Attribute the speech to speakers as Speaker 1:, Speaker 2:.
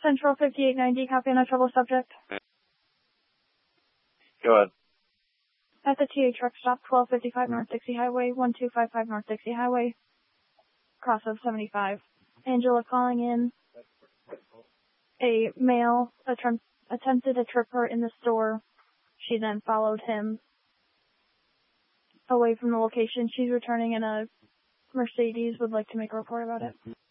Speaker 1: Central 5890, copy on a trouble subject.
Speaker 2: Go ahead.
Speaker 1: At the TA truck stop, 1255 North Dixie Highway, 1255 North Dixie Highway, cross of 75. Angela calling in. A male attempted to trip her in the store. She then followed him away from the location. She's returning in a Mercedes. Would like to make a report about it.